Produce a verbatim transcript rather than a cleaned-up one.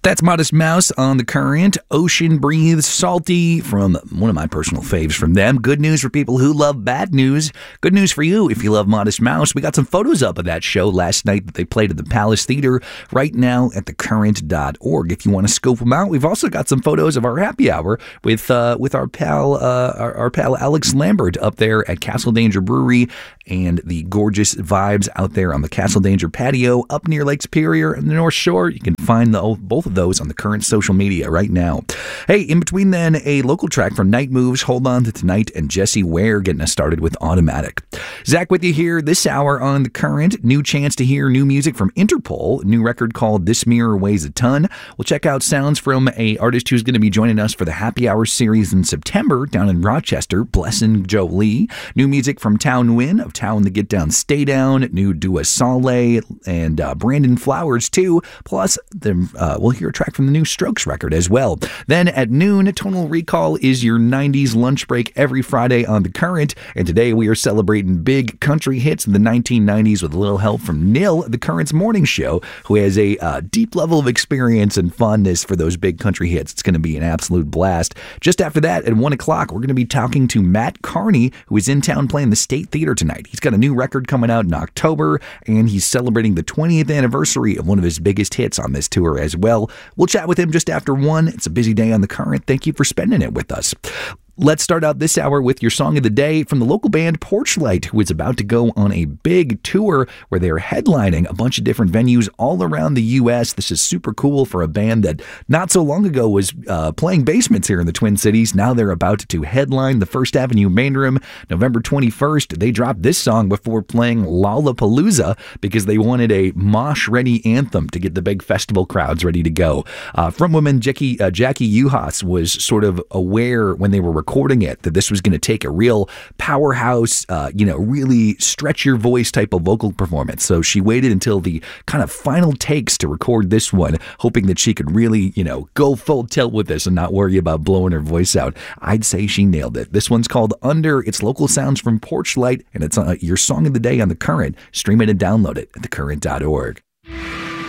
That's Modest Mouse on The Current. Ocean Breathes Salty from one of my personal faves from them. Good news for people who love bad news. Good news for you if you love Modest Mouse. We got some photos up of that show last night that they played at the Palace Theater right now at the current dot org. If you want to scope them out, we've also got some photos of our happy hour with uh, with our pal uh, our, our pal Alex Lambert up there at Castle Danger Brewery and the gorgeous vibes out there on the Castle Danger patio up near Lake Superior and the North Shore. You can find the, both of those on the Current social media right now. Hey, in between then, a local track from Night Moves, Hold On to Tonight, and Jessie Ware getting us started with Automatic. Zach with you here this hour on The Current. New chance to hear new music from Interpol, new record called This Mirror Weighs a Ton. We'll check out sounds from a artist who's going to be joining us for the Happy Hour series in September down in Rochester, Blessin' Jolie. New music from Town Win of Town the Get Down Stay Down, new Dua Saleh and uh, Brandon Flowers too. Plus, the, uh, we'll hear a track from the new Strokes record as well. Then at noon, Tonal Recall is your nineties lunch break every Friday on The Current. And today we are celebrating big country hits in the nineteen nineties with a little help from Nil, The Current's morning show, who has a uh, deep level of experience and fondness for those big country hits. It's going to be an absolute blast. Just after that, at one o'clock, we're going to be talking to Matt Carney, who is in town playing the State Theater tonight. He's got a new record coming out in October, and he's celebrating the twentieth anniversary of one of his biggest hits on this tour as well. We'll chat with him just after one. It's a busy day on The Current. Thank you for spending it with us. Let's start out this hour with your song of the day from the local band Porchlight, who is about to go on a big tour where they're headlining a bunch of different venues all around the U S. This is super cool for a band that not so long ago was uh, playing basements here in the Twin Cities. Now they're about to headline the First Avenue Main Room November twenty-first. They dropped this song before playing Lollapalooza because they wanted a mosh-ready anthem to get the big festival crowds ready to go. Uh, frontwoman Jackie, uh, Jackie Uhas was sort of aware when they were recording it that this was going to take a real powerhouse, uh, you know, really stretch your voice type of vocal performance. So she waited until the kind of final takes to record this one, hoping that she could really, you know, go full tilt with this and not worry about blowing her voice out. I'd say she nailed it. This one's called Under. It's local sounds from Porchlight, and it's uh, your song of the day on The Current. Stream it and download it at the current dot org.